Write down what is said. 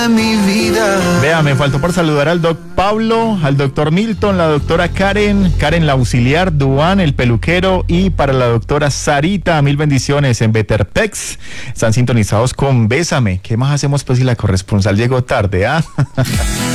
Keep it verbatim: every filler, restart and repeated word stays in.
mi vida. Vea, me faltó por saludar al doc Pablo, al doctor Milton, la doctora Karen, Karen la auxiliar, Duan, el peluquero, y para la doctora Sarita, mil bendiciones en Betterpex. Están sintonizados con Bésame. ¿Qué más hacemos pues si la corresponsal llegó tarde, ah?